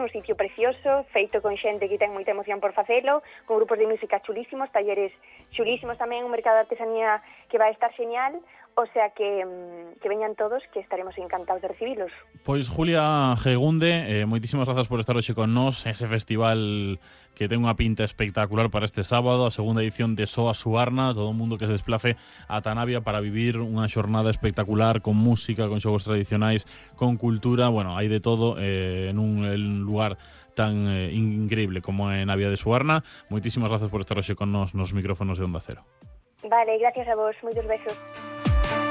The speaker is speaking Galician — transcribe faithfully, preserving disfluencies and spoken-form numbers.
un sitio precioso, feito con xente que ten moita emoción por facelo, con grupos de música chulísimos, talleres chulísimos tamén, un mercado de artesanía que vai estar genial, o sea que, que veñan todos, que estaremos encantados de recibilos. Pois Julia Gegunde, eh, moitísimas grazas por estar hoxe con nós, ese festival que ten unha pinta espectacular para este sábado, a segunda edición de Soa Suarna, todo o mundo que se desplace a Navia para vivir unha xornada espectacular con música, con xogos tradicionais, con cultura, bueno, hai de todo eh, en un en lugar tan eh, increíble como é Navia de Suarna. Moitísimas grazas por estar hoxe con nós nos micrófonos de Onda Cero. Vale, gracias a vos, moitos besos.